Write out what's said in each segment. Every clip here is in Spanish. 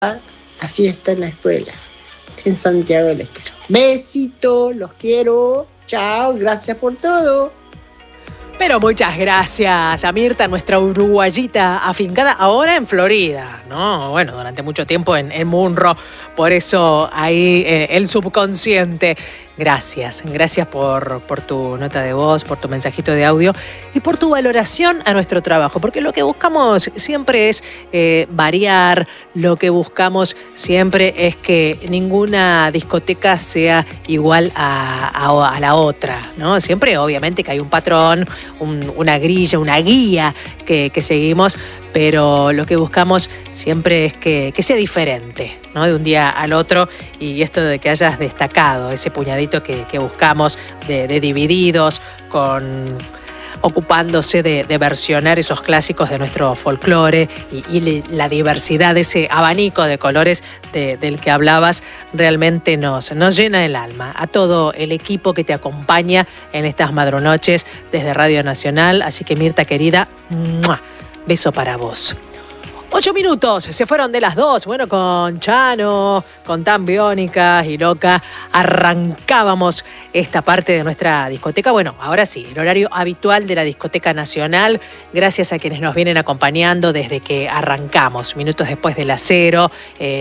la fiesta en la escuela, en Santiago del Estero. Besito, los quiero. Chao, gracias por todo. Pero muchas gracias a Mirta, nuestra uruguayita afincada ahora en Florida, ¿no? Bueno, durante mucho tiempo en Munro, por eso ahí el subconsciente. Gracias por tu nota de voz, por tu mensajito de audio y por tu valoración a nuestro trabajo, porque lo que buscamos siempre es variar, lo que buscamos siempre es que ninguna discoteca sea igual a la otra, ¿no? Siempre obviamente que hay un patrón, una grilla, una guía que seguimos, pero lo que buscamos siempre es que sea diferente, ¿no? De un día al otro, y esto de que hayas destacado ese puñadito que buscamos de Divididos, ocupándose de versionar esos clásicos de nuestro folclore y la diversidad, ese abanico de colores del que hablabas, realmente nos llena el alma. A todo el equipo que te acompaña en estas madrunoches desde Radio Nacional. Así que, Mirta querida, ¡mua!, beso para vos. 8 minutos, se fueron de las 2. Bueno, con Chano, con Tan Biónica y Loca, arrancábamos esta parte de nuestra discoteca. Bueno, ahora sí, el horario habitual de la Discoteca Nacional. Gracias a quienes nos vienen acompañando desde que arrancamos, minutos después de las 0,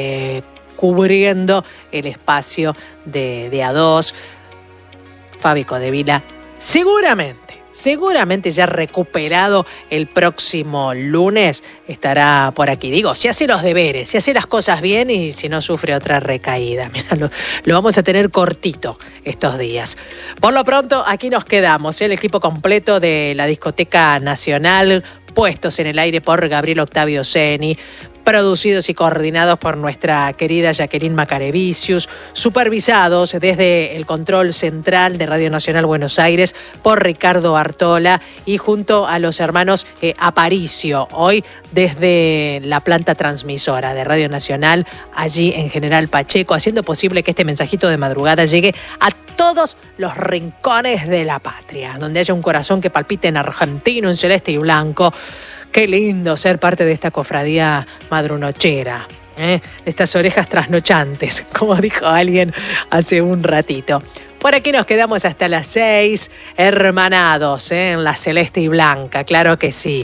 cubriendo el espacio de A2. Fabi Codevila, seguramente ya recuperado el próximo lunes estará por aquí. Digo, si hace los deberes, si hace las cosas bien y si no sufre otra recaída. Mirá, lo vamos a tener cortito estos días. Por lo pronto, aquí nos quedamos, el equipo completo de la Discoteca Nacional, puestos en el aire por Gabriel Octavio Ceni, producidos y coordinados por nuestra querida Jacqueline Macarevicius, supervisados desde el control central de Radio Nacional Buenos Aires por Ricardo Artola y junto a los hermanos Aparicio, hoy desde la planta transmisora de Radio Nacional, allí en General Pacheco, haciendo posible que este mensajito de madrugada llegue a todos los rincones de la patria, donde haya un corazón que palpite en argentino, en celeste y blanco. Qué lindo ser parte de esta cofradía madrunochera, de estas orejas trasnochantes, como dijo alguien hace un ratito. Por aquí nos quedamos hasta las 6, hermanados en la celeste y blanca, claro que sí.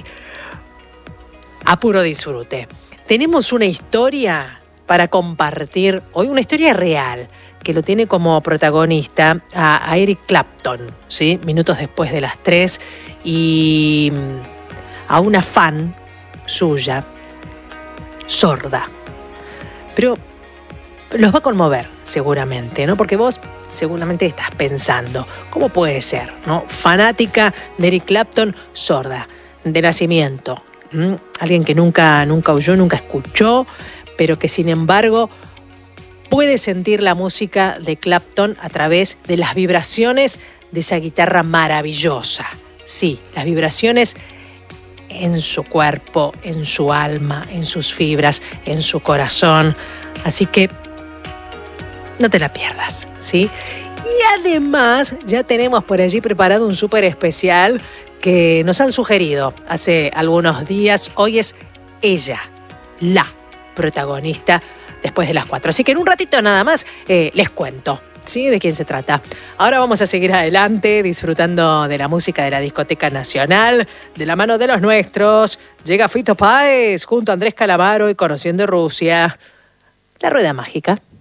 A puro disfrute. Tenemos una historia para compartir hoy, una historia real, que lo tiene como protagonista a Eric Clapton, ¿sí? Minutos después de las 3, y a una fan suya, sorda. Pero los va a conmover seguramente, ¿no? Porque vos seguramente estás pensando, ¿cómo puede ser, no? Fanática de Eric Clapton, sorda, de nacimiento. Alguien que nunca oyó, nunca escuchó, pero que sin embargo puede sentir la música de Clapton a través de las vibraciones de esa guitarra maravillosa. Sí, las vibraciones en su cuerpo, en su alma, en sus fibras, en su corazón. Así que no te la pierdas, ¿sí? Y además ya tenemos por allí preparado un súper especial que nos han sugerido hace algunos días. Hoy es ella, la protagonista, después de las 4. Así que en un ratito nada más les cuento, ¿sí?, de quién se trata. Ahora vamos a seguir adelante disfrutando de la música de la Discoteca Nacional, de la mano de los nuestros. Llega Fito Páez junto a Andrés Calamaro y Conociendo Rusia. La rueda mágica.